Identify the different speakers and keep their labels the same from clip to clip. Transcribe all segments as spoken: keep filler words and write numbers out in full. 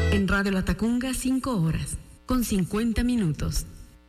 Speaker 1: En Radio Latacunga, cinco horas, con cincuenta minutos.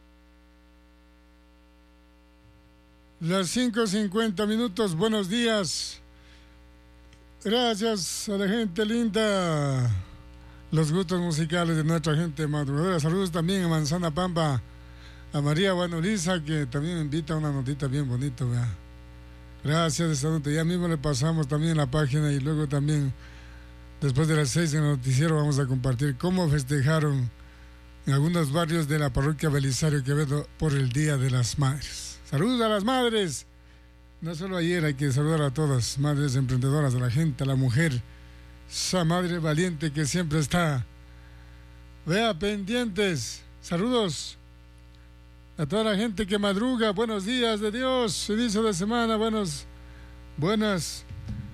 Speaker 2: Las cinco cincuenta minutos, buenos días. Gracias a la gente linda. Los gustos musicales de nuestra gente madrugadora. Saludos también a Manzana Pampa, a María Guanoliza, que también me invita a una notita bien bonita, ¿verdad? Gracias, esta nota. Ya mismo le pasamos también la página y luego también, después de las seis en el noticiero, vamos a compartir cómo festejaron en algunos barrios de la parroquia Belisario Quevedo por el Día de las Madres. Saludos a las madres. No solo ayer, hay que saludar a todas, madres emprendedoras, a la gente, a la mujer, esa madre valiente que siempre está, vea, pendientes. Saludos a toda la gente que madruga. Buenos días de Dios, inicio de semana, buenos, buenas,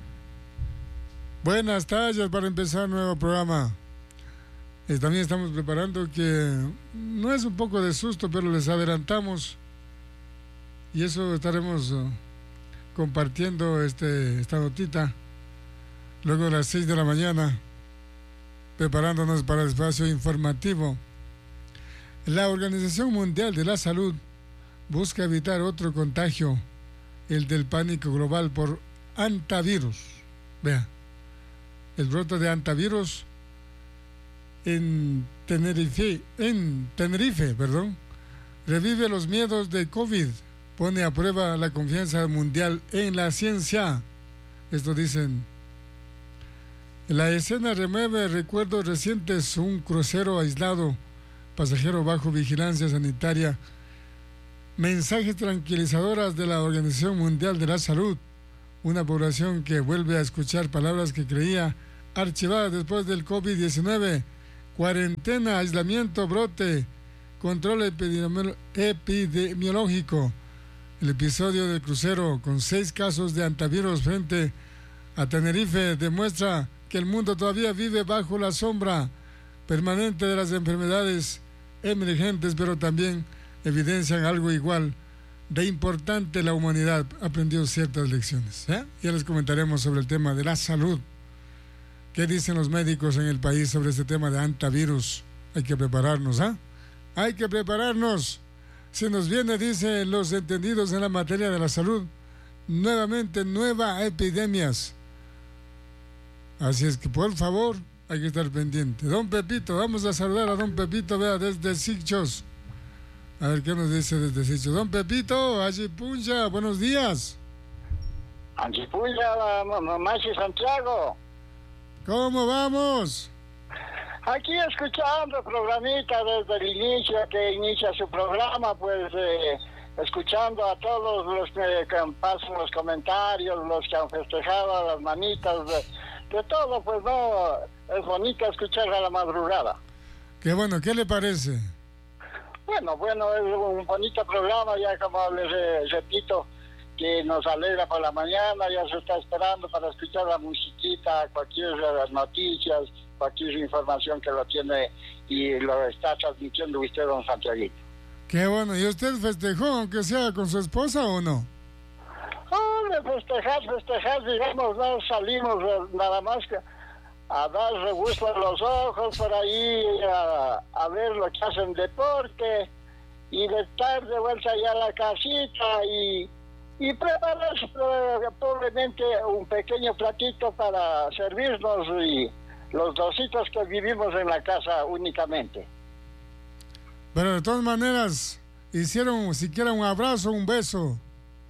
Speaker 2: buenas tallas para empezar un nuevo programa. Eh, también estamos preparando que no es un poco de susto, pero les adelantamos. Y eso estaremos uh, compartiendo este, esta notita luego de las seis de la mañana, preparándonos para el espacio informativo. La Organización Mundial de la Salud busca evitar otro contagio, el del pánico global por hantavirus. Vea, el brote de hantavirus en Tenerife, en Tenerife, perdón, revive los miedos de COVID. Pone a prueba la confianza mundial en la ciencia. Esto dicen. La escena remueve recuerdos recientes. Un crucero aislado, pasajero bajo vigilancia sanitaria. Mensajes tranquilizadoras de la Organización Mundial de la Salud. Una población que vuelve a escuchar palabras que creía archivadas después del COVID diecinueve. Cuarentena, aislamiento, brote, control epidemiológico. El episodio del crucero con seis casos de hantavirus frente a Tenerife demuestra que el mundo todavía vive bajo la sombra permanente de las enfermedades emergentes, pero también evidencian algo igual de importante. La humanidad aprendió ciertas lecciones, ¿eh? Ya les comentaremos sobre el tema de la salud. ¿Qué dicen los médicos en el país sobre este tema de hantavirus? Hay que prepararnos, ¿ah? ¿eh? Hay que prepararnos. Se nos viene, dicen los entendidos en la materia de la salud, nuevamente nuevas epidemias. Así es que, por favor, hay que estar pendiente. Don Pepito, vamos a saludar a don Pepito, vea, desde Sichos. A ver qué nos dice desde Sichos. Don Pepito, Ajipuncha, buenos días.
Speaker 3: Ajipuncha, Mamachi Santiago.
Speaker 2: ¿Cómo vamos?
Speaker 3: Aquí escuchando programita desde el inicio, que inicia su programa, pues eh, escuchando a todos los que, que pasan los comentarios, los que han festejado, las manitas, de, de todo, pues no, es bonito escuchar a la madrugada.
Speaker 2: Qué bueno, ¿qué le parece?
Speaker 3: Bueno, bueno, es un bonito programa, ya como les eh, repito, que nos alegra por la mañana, ya se está esperando para escuchar la musiquita, cualquier de las noticias, cualquier información que lo tiene y lo está transmitiendo usted, don Santiago.
Speaker 2: Qué bueno. ¿Y usted festejó, aunque sea con su esposa o no?
Speaker 3: Hombre, festejar, festejar, digamos, no salimos nada más que a dar regusto a los ojos, por ahí a, a ver lo que hacen deporte y de estar de vuelta ya a la casita y, y prepararse probablemente un pequeño platito para servirnos y los dositos que vivimos en la casa únicamente.
Speaker 2: Pero de todas maneras, hicieron siquiera un abrazo, un beso.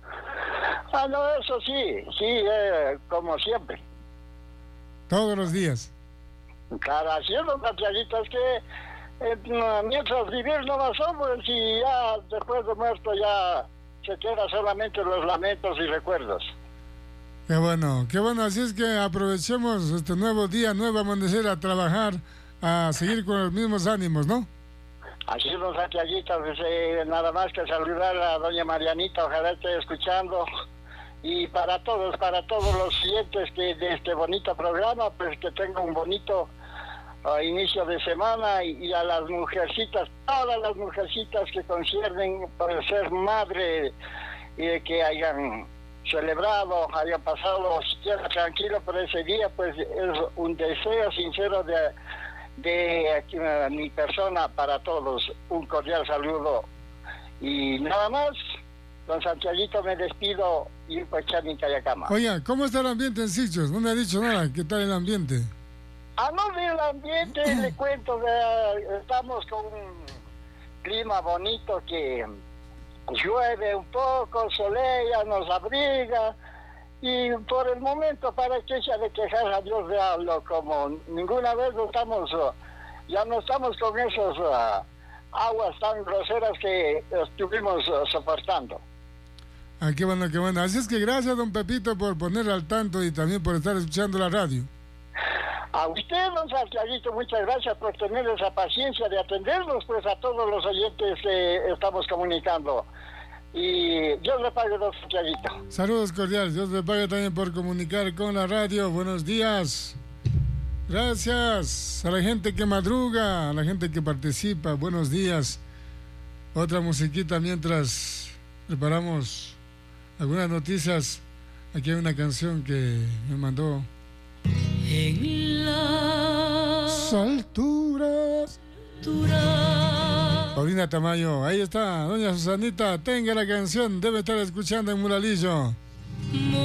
Speaker 3: Ah, no, eso sí, sí, eh, como siempre.
Speaker 2: Todos los días.
Speaker 3: Claro, así es, don Santiaguito, es que eh, mientras vivir no más somos y ya después de muerto ya se queda solamente los lamentos y recuerdos.
Speaker 2: Qué bueno, qué bueno, así es que aprovechemos este nuevo día, nuevo amanecer, a trabajar, a seguir con los mismos ánimos, ¿no?
Speaker 3: Así es, don Santiaguito, pues, eh, nada más que saludar a doña Marianita, ojalá esté escuchando, y para todos, para todos los clientes que de este bonito programa, pues que tenga un bonito uh, inicio de semana, y, y a las mujercitas, todas las mujercitas que conciernen por ser madre, y que hayan celebrado, hayan pasado siquiera tranquilo por ese día, pues es un deseo sincero de de aquí, uh, mi persona para todos, un cordial saludo. Y nada más, don Santiaguito, me despido y pues echar mi cama.
Speaker 2: Oiga, ¿cómo está el ambiente en Sichos? No me ha dicho nada, ¿qué tal el ambiente?
Speaker 3: A no ver el ambiente, le cuento, que estamos con un clima bonito que llueve un poco, solea, nos abriga, y por el momento, para que se de quejar a Dios de algo, como ninguna vez no estamos, ya no estamos con esos uh, aguas tan groseras que estuvimos uh, soportando.
Speaker 2: Ah, qué bueno, qué bueno. Así es que gracias, don Pepito, por poner al tanto y también por estar escuchando la radio.
Speaker 3: A usted, don Santiaguito, muchas gracias por tener esa paciencia de atendernos, pues a todos los oyentes que estamos comunicando. Y Dios le pague, don Santiaguito.
Speaker 2: Saludos cordiales, Dios le pague también por comunicar con la radio. Buenos días. Gracias a la gente que madruga, a la gente que participa. Buenos días. Otra musiquita mientras preparamos algunas noticias. Aquí hay una canción que me mandó
Speaker 1: En las
Speaker 2: alturas Paulina Tamayo. Ahí está, doña Susanita, tenga la canción, debe estar escuchando en Muralillo.